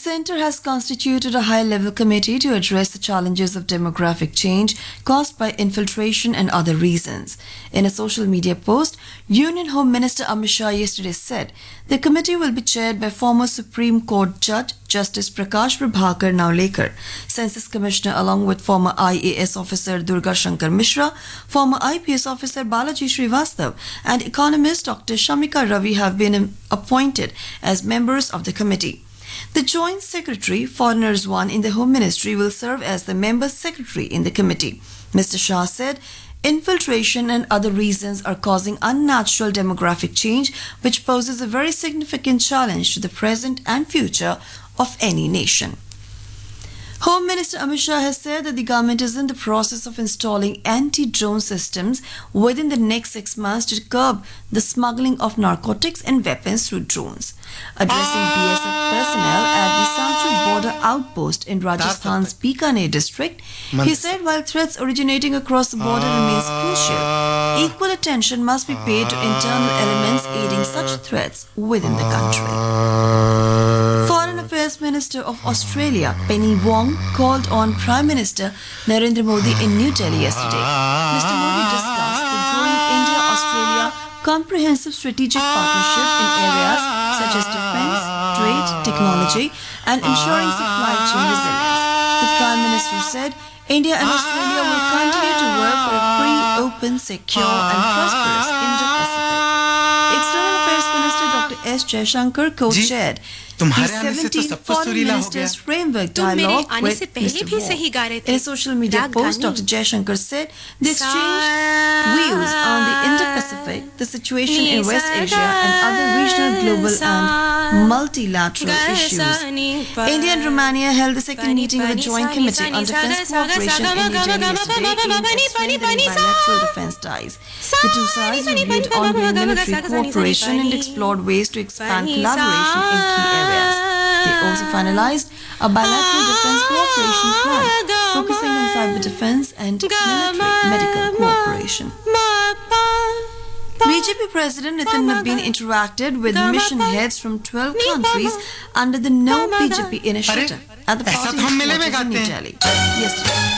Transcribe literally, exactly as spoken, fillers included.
centre has constituted a high-level committee to address the challenges of demographic change caused by infiltration and other reasons. In a social media post, Union Home Minister Amit Shah yesterday said the committee will be chaired by former Supreme Court Judge Justice Prakash Prabhakar Naulekar, Census Commissioner along with former I A S officer Durga Shankar Mishra, former I P S officer Balaji Srivastav, and economist Doctor Shamika Ravi have been appointed as members of the committee. The Joint Secretary, Foreigners one in the Home Ministry, will serve as the member secretary in the committee. Mister Shah said infiltration and other reasons are causing unnatural demographic change, which poses a very significant challenge to the present and future of any nation. Home Minister Amit Shah has said that the government is in the process of installing anti-drone systems within the next six months to curb the smuggling of narcotics and weapons through drones. Addressing B S F personnel at the Sanchu border outpost in Rajasthan's Bikaner district, he said while threats originating across the border remains crucial, equal attention must be paid to internal elements aiding such threats within the country. Foreign Affairs Minister of Australia, Penny Wong, called on Prime Minister Narendra Modi in New Delhi yesterday. Mister Modi discussed the growing India-Australia comprehensive strategic partnership in areas such as defense, trade, technology, and ensuring supply chain resilience. The Prime Minister said India and Australia will continue to work for a free, open, secure, and prosperous Indo-Pacific. External Affairs Minister Doctor S Jaishankar co-chaired the seventeenth Foreign Ministers Framework Dialogue with Mister Wong. In a social media post, Doctor Jaishankar said they exchanged views on the Indo-Pacific, the situation in West Asia, and other regional, global, and multilateral issues. India and Romania held the second meeting of the Joint Committee on Defence Cooperation in New Delhi yesterday aimed at strengthening bilateral defence ties. The two sides reviewed ongoing military cooperation and explored ways to expand collaboration in key areas. They also finalized a bilateral defense cooperation plan focusing on cyber defense and military medical cooperation. B J P President Nitin Nabin interacted with mission heads from twelve countries under the No B J P initiative at the party headquarters in New Delhi yesterday.